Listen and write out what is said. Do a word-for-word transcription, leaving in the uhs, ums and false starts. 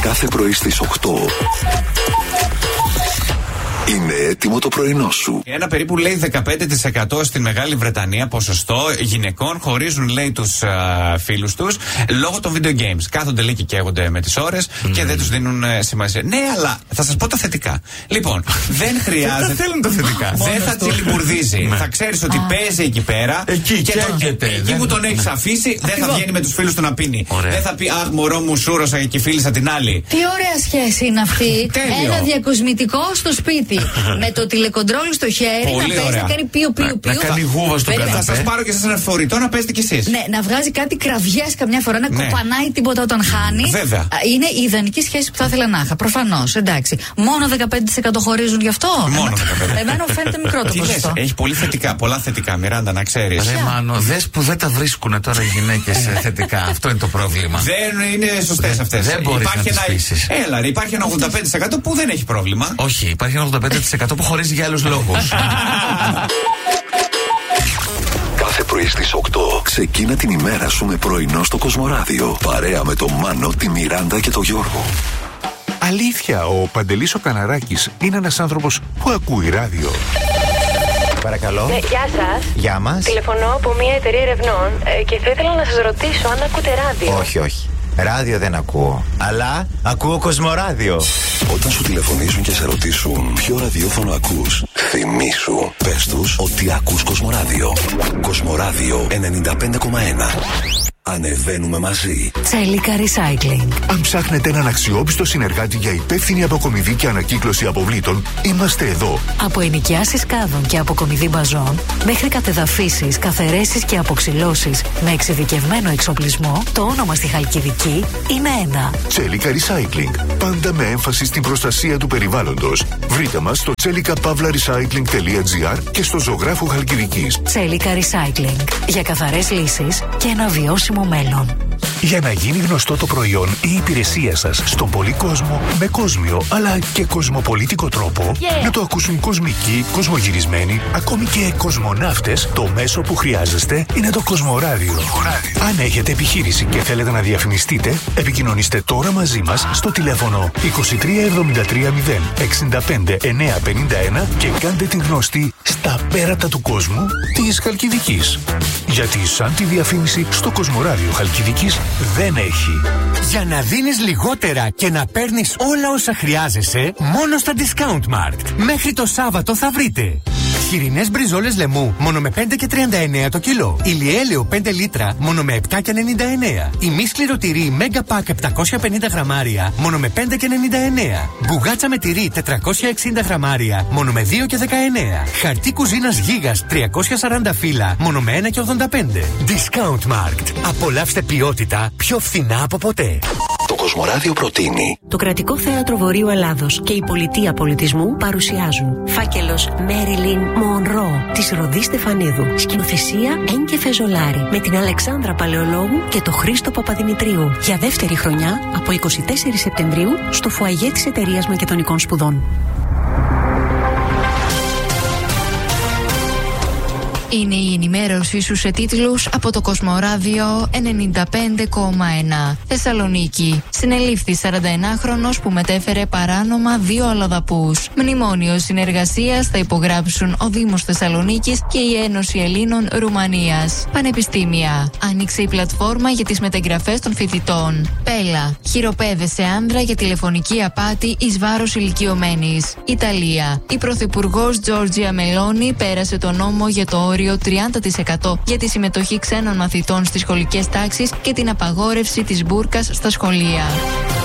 Κάθε πρωί στις οκτώ. Είναι έτοιμο το πρωινό σου. Ένα περίπου λέει δεκαπέντε τοις εκατό στην Μεγάλη Βρετανία ποσοστό γυναικών χωρίζουν, λέει, τους uh, φίλους τους λόγω των video games. Κάθονται, λέει, και καίγονται με τις ώρες mm. και δεν τους δίνουν uh, σημασία. Ναι, αλλά θα σας πω τα θετικά. Λοιπόν, δεν χρειάζεται. Δεν θέλουν τα θετικά. Δεν θα τσιλιμπουρδίζει. Θα ξέρεις ότι παίζει εκεί πέρα. Εκεί και το, εκεί που τον έχεις αφήσει, δεν θα βγαίνει με τους φίλους του να πίνει. Δεν θα πει, αχ, μωρό μου, σούρωσα και φίλησα την άλλη. Τι ωραία σχέση είναι αυτή. Ένα διακοσμητικό στο σπίτι. Με το τηλεκοντρόλ στο χέρι. Πολύ να παίζει, να κάνει πίο πίο πίο. Να κάνει γούβα στον καναπέ. Θα σας πάρω και σας ένα φορητό να παίζετε κι εσείς. Ναι, να βγάζει κάτι κραυγές καμιά φορά, να ναι. κοπανάει τίποτα όταν χάνει. Βέβαια. Είναι η ιδανική σχέση που θα ήθελα να είχα. Προφανώς, εντάξει. Μόνο δεκαπέντε τοις εκατό χωρίζουν γι' αυτό. Μόνο δεκαπέντε τοις εκατό. Εμένα μου φαίνεται μικρό το ποσοστό. Έχει πολύ θετικά, πολλά θετικά, Μιράντα, να ξέρεις. Ρε Μάνο, δες που δεν τα βρίσκουν τώρα οι γυναίκες θετικά. Αυτό είναι το πρόβλημα. Δεν είναι σωστές αυτές. Δεν μπορείς να τις πείσεις. Έλα, υπάρχει ένα ογδόντα πέντε τοις εκατό που δεν έχει πρόβλημα. Όχι, υπάρχει ένα ογδόντα πέντε τοις εκατό που χωρίζει για άλλους λόγους. Κάθε πρωί στις οκτώ ξεκίνα την ημέρα σου με πρωινό στο Κοσμοράδιο. Παρέα με τον Μάνο, τη Μιράντα και τον Γιώργο. Αλήθεια, ο Παντελής ο Καναράκης είναι ένας άνθρωπος που ακούει ράδιο. Παρακαλώ. Ναι, γεια σας. Γεια μας. Τηλεφωνώ από μια εταιρεία ερευνών ε, και θα ήθελα να σας ρωτήσω αν ακούτε ράδιο. Όχι, όχι. Ράδιο δεν ακούω. Αλλά ακούω Κοσμοράδιο. Όταν σου τηλεφωνήσουν και σε ρωτήσουν ποιο ραδιόφωνο ακούς, θυμήσου. Πες τους ότι ακούς Κοσμοράδιο. Κοσμοράδιο ενενήντα πέντε κόμμα ένα. Ανεβαίνουμε μαζί. Τσέλικα Recycling. Αν ψάχνετε έναν αξιόπιστο συνεργάτη για υπεύθυνη αποκομιδή και ανακύκλωση αποβλήτων, είμαστε εδώ. Από ενοικιάσεις κάδων και αποκομιδή μπαζών, μέχρι κατεδαφίσεις, καθαιρέσεις και αποξυλώσεις με εξειδικευμένο εξοπλισμό, το όνομα στη Χαλκιδική είναι ένα. Τσέλικα Recycling. Πάντα με έμφαση στην προστασία του περιβάλλοντος. Βρείτε μας στο τσέλικα παύλα recycling τελεία τζι άρ και στο Ζωγράφου Χαλκιδικής. Τσέλικα Recycling. Για καθαρές λύσεις και ένα βιώσιμο μέλλον. Για να γίνει γνωστό το προϊόν ή η υπηρεσία σας στον πολύ κόσμο, με κόσμιο αλλά και κοσμοπολίτικο τρόπο, yeah. να το ακούσουν κοσμικοί, κοσμογυρισμένοι, ακόμη και κοσμοναύτες, το μέσο που χρειάζεστε είναι το Κοσμοράδιο. Αν έχετε επιχείρηση και θέλετε να διαφημιστείτε, επικοινωνήστε τώρα μαζί μας στο τηλέφωνο είκοσι τρία εβδομήντα τρία μηδέν εξήντα πέντε εννιακόσια πενήντα ένα και κάντε την γνωστή στα πέρατα του κόσμου της Χαλκιδικής. Γιατί σαν τη διαφήμιση στο Κοσμοράδιο Χαλκιδικής δεν έχει. Για να δίνεις λιγότερα και να παίρνεις όλα όσα χρειάζεσαι, μόνο στα Discount Markt. Μέχρι το Σάββατο θα βρείτε χοιρινές μπριζόλες λεμού μόνο με πέντε και τριάντα εννέα το κιλό. Ηλιέλαιο πέντε λίτρα μόνο με επτά και ενενήντα εννέα. Η μη σκληροτυρί Mega Pack επτακόσια πενήντα γραμμάρια μόνο με πέντε και ενενήντα εννέα. Μπουγάτσα με τυρί τετρακόσια εξήντα γραμμάρια μόνο με δύο και δεκαεννέα. Χαρτί κουζίνας Γίγας τριακόσια σαράντα φύλλα μόνο με ένα και ογδόντα πέντε. Discount Markt. Απολαύστε ποιότητα πιο φθηνά από ποτέ. Το Κοσμοράδιο προτείνει. Το Κρατικό Θέατρο Βορείου Ελλάδος και η Πολιτεία Πολιτισμού παρουσιάζουν Φάκελος Μέριλιν Μονρό της Ροδή Στεφανίδου. Σκηνοθεσία Έγκε Φεζολάρη με την Αλεξάνδρα Παλαιολόγου και το Χρήστο Παπαδημητρίου. Για δεύτερη χρονιά από εικοστή τέταρτη Σεπτεμβρίου στο φουαγέ της Εταιρείας Μακεδονικών Σπουδών. Είναι η ενημέρωσή σου σε τίτλους από το Κοσμοράδιο ενενήντα πέντε κόμμα ένα. Θεσσαλονίκη. Συνελήφθη σαρανταενάχρονος που μετέφερε παράνομα δύο αλλοδαπούς. Μνημόνιο συνεργασίας θα υπογράψουν ο Δήμος Θεσσαλονίκης και η Ένωση Ελλήνων Ρουμανίας. Πανεπιστήμια. Άνοιξε η πλατφόρμα για τις μεταγραφές των φοιτητών. Πέλα. Χειροπέδεσε άνδρα για τηλεφωνική απάτη εις βάρος ηλικιωμένης. Ιταλία. Η Πρωθυπουργός Τζόρτζια Μελόνι πέρασε το νόμο για το όριο τριάντα τοις εκατό για τη συμμετοχή ξένων μαθητών στις σχολικές τάξεις και την απαγόρευση της μπούρκας στα σχολεία.